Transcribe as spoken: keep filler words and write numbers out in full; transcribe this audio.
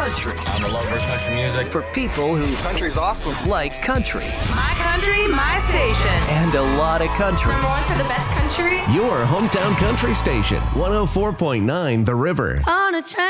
country. I'm a lover of country music. For people who Country's awesome. like country. My country, my station. And a lot of country. Number one for the best country. Your hometown country station, one oh four point nine The River. On a train.